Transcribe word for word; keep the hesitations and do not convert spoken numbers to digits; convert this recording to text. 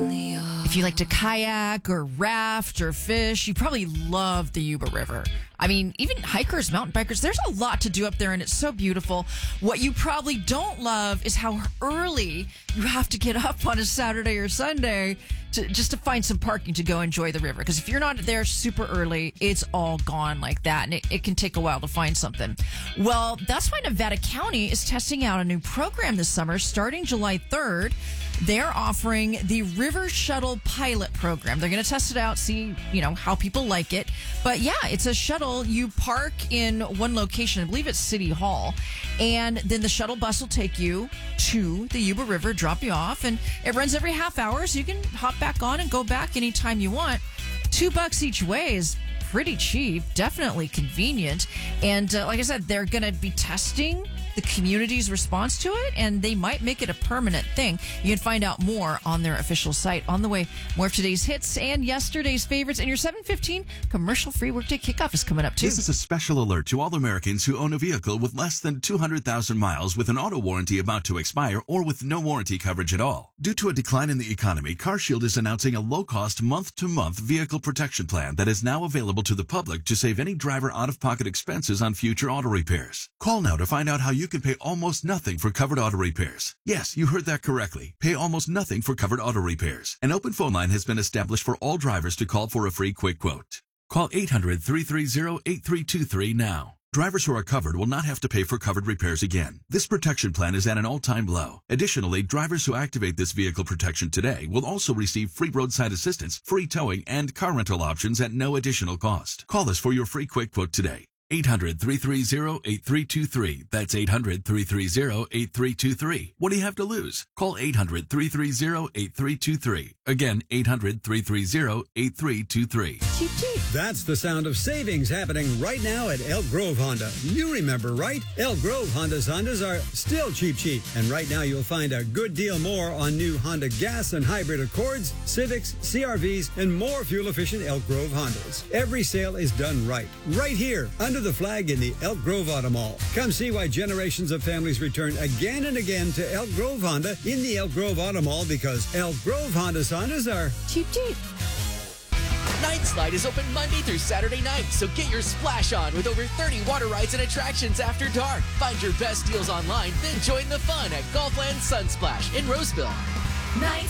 If you like to kayak or raft or fish, you probably love the Yuba River. I mean, even hikers, mountain bikers, there's a lot to do up there and it's so beautiful. What you probably don't love is how early you have to get up on a Saturday or Sunday to just to find some parking to go enjoy the river. Because if you're not there super early, it's all gone like that. And it, it can take a while to find something. Well, that's why Nevada County is testing out a new program this summer starting July third. They're offering the River Shuttle Pilot Program. They're going to test it out, see, you know, how people like it. But yeah, it's a shuttle. You park in one location. I believe it's City Hall. And then the shuttle bus will take you to the Yuba River, drop you off. And it runs every half hour, so you can hop back on and go back anytime you want. Two bucks each way is pretty cheap, definitely convenient. And uh, like I said, they're going to be testing the community's response to it, and they might make it a permanent thing. You can find out more on their official site. On the way, more of today's hits and yesterday's favorites. And your seven fifteen commercial-free workday kickoff is coming up, too. This is a special alert to all Americans who own a vehicle with less than two hundred thousand miles with an auto warranty about to expire or with no warranty coverage at all. Due to a decline in the economy, CarShield is announcing a low-cost month-to-month vehicle protection plan that is now available to the public to save any driver out-of-pocket expenses on future auto repairs. Call now to find out how you can pay almost nothing for covered auto repairs. Yes, you heard that correctly. Pay almost nothing for covered auto repairs. An open phone line has been established for all drivers to call for a free quick quote. Call eight hundred, three three zero, eight three two three now. Drivers who are covered will not have to pay for covered repairs again. This protection plan is at an all-time low. Additionally, drivers who activate this vehicle protection today will also receive free roadside assistance, free towing, and car rental options at no additional cost. Call us for your free quick quote today. eight hundred, three three zero, eight three two three. That's eight hundred, three three zero, eight three two three. What do you have to lose? Call eight hundred, three three zero, eight three two three. Again, eight hundred, three three zero, eight three two three. Cheap, cheap. That's the sound of savings happening right now at Elk Grove Honda. You remember, right? Elk Grove Honda's Hondas are still cheap, cheap. And right now you'll find a good deal more on new Honda gas and hybrid Accords, Civics, C R Vs, and more fuel-efficient Elk Grove Hondas. Every sale is done right, right here, under the flag in the Elk Grove Auto Mall. Come see why generations of families return again and again to Elk Grove Honda in the Elk Grove Auto Mall, because Elk Grove Honda's Hondas are Cheap, cheap. Night Slide is open Monday through Saturday night, so get your splash on with over thirty water rides and attractions after dark. Find your best deals online, then join the fun at Golfland Sunsplash in Roseville. Night